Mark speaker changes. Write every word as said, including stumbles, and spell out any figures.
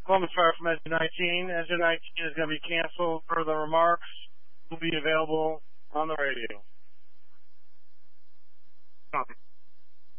Speaker 1: Columbus Fire from Engine nineteen. Engine nineteen is going to be canceled. Further remarks will be available on the radio.